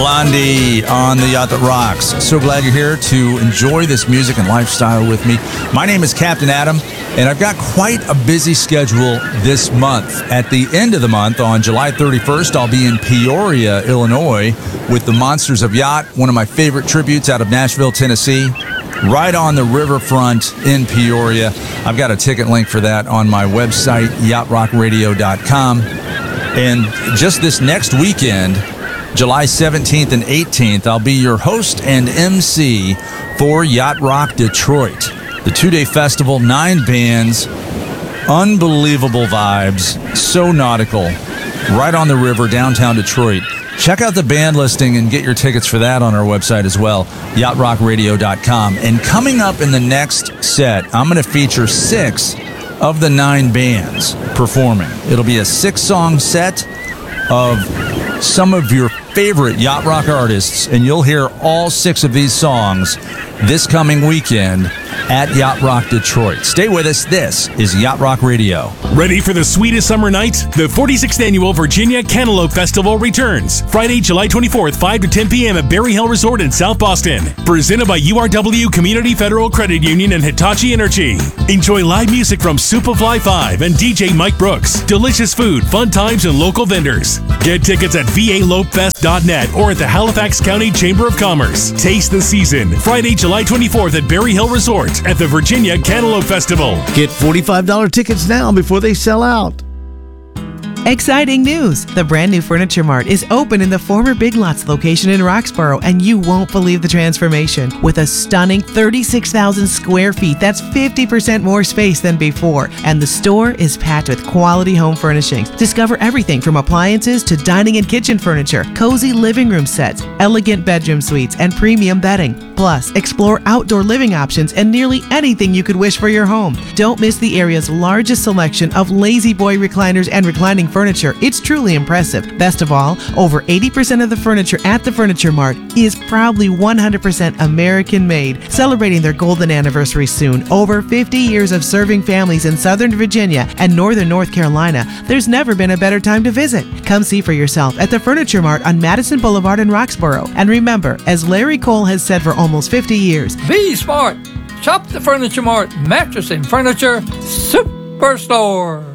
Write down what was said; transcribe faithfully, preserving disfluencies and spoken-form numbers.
Blondie on the Yacht That Rocks. So glad you're here to enjoy this music and lifestyle with me. My name is Captain Adam, and I've got quite a busy schedule this month. At the end of the month, on July thirty-first, I'll be in Peoria, Illinois, with the Monsters of Yacht, one of my favorite tributes out of Nashville, Tennessee, right on the riverfront in Peoria. I've got a ticket link for that on my website, yacht rock radio dot com. And just this next weekend, July seventeenth and eighteenth, I'll be your host and M C for Yacht Rock Detroit. The two-day festival, nine bands, unbelievable vibes, so nautical, right on the river, downtown Detroit. Check out the band listing and get your tickets for that on our website as well, yacht rock radio dot com. And coming up in the next set, I'm going to feature six of the nine bands performing. It'll be a six-song set of some of your favorite yacht rock artists, and you'll hear all six of these songs this coming weekend at Yacht Rock Detroit. Stay with us. This is Yacht Rock Radio. Ready for the sweetest summer night? The forty-sixth Annual Virginia Cantaloupe Festival returns Friday, July twenty-fourth, five to ten p.m. at Berry Hill Resort in South Boston. Presented by U R W Community Federal Credit Union and Hitachi Energy. Enjoy live music from Superfly five and D J Mike Brooks. Delicious food, fun times, and local vendors. Get tickets at v a lope fest dot net or at the Halifax County Chamber of Commerce. Taste the season. Friday, July twenty-fourth at Berry Hill Resort at the Virginia Cantaloupe Festival. Get forty-five dollars tickets now before they sell out. Exciting news! The brand new Furniture Mart is open in the former Big Lots location in Roxborough, and you won't believe the transformation. With a stunning thirty-six thousand square feet, that's fifty percent more space than before. And the store is packed with quality home furnishings. Discover everything from appliances to dining and kitchen furniture, cozy living room sets, elegant bedroom suites, and premium bedding. Plus, explore outdoor living options and nearly anything you could wish for your home. Don't miss the area's largest selection of Lazy Boy recliners and reclining furniture. It's truly impressive. Best of all, over eighty percent of the furniture at the Furniture Mart is proudly one hundred percent American made. Celebrating their golden anniversary soon, over fifty years of serving families in Southern Virginia and Northern North Carolina, there's never been a better time to visit. Come see for yourself at the Furniture Mart on Madison Boulevard in Roxborough. And remember, as Larry Cole has said for almost fifty years, be smart. Shop the Furniture Mart, mattress and furniture superstore.